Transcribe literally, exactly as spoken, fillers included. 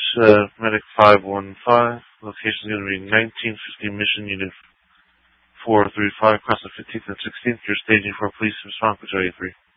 uh, Medic five one five. Location is going to be nineteen fifty Mission Unit four three five across the fifteenth and sixteenth. You're staging for police response, which are A three.